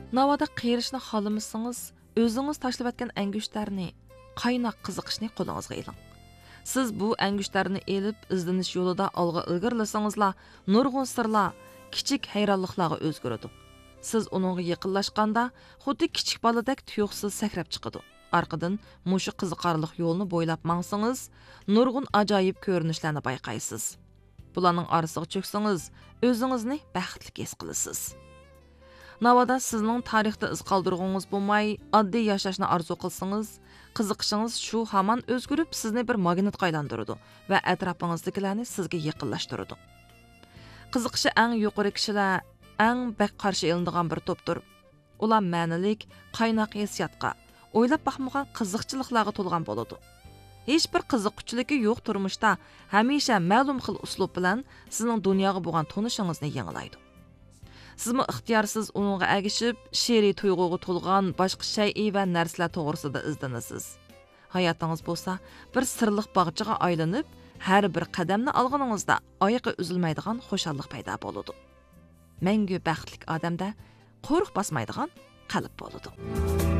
Navoda qiyirishni xohlamasangiz, o'zingiz tashlab etgan angushtarni, qaynoq qiziqishni qo'lingizga iling. Siz bu angushtarni elib izlanish yo'lida olg'a ilgirlasangizlar, nurg'un sirlar, kichik hayronliklarga o'zgaradi. Siz uningga yaqinlashganda, xuddi kichik boladek tuyuqsiz sakrab chiqadi. Arqadan mushu qiziqarlik yo'lni bo'ylab mangsangiz, nurg'un ajoyib ko'rinishlarni bayqaysiz. Bularning orasiga cho'ksangiz, o'zingizni baxtli his qilasiz. Navoda sizning tarixda iz qoldirgangiz bo'lmay, oddiy yashashni orzu qilsangiz, qiziqishingiz shu hamon o'zgarib sizni bir magnitga aylantiradi va atrofingizdagilarni sizga yaqinlashtiradi. Qiziqishi eng yuqori kishilar eng bak qarshi elinadigan bir to'pdir. Ular ma'nilik, qaynoq hissiyotga, o'ylab baxmagan qiziqchiliklarga to'lgan bo'ladi. Hech bir qiziquvchiligi yo'q turmushda hamisha ma'lum xil uslub bilan sizning dunyoga bo'lgan tonishingizni yangilaydi. Sizmi ixtiyorsiz uningga agishib, she'riy tuyg'uga to'lgan boshqa shay'i va narsalar to'g'risida izlanasiz. Hayotingiz bo'lsa, bir sirliq bog'chaga aylanib, har bir qadamni olganingizda oyoqqa uzilmaydigan xushallik paydo bo'ladi. Mangu baxtlik odamda qo'rq basmaydigan qalb bo'ladi.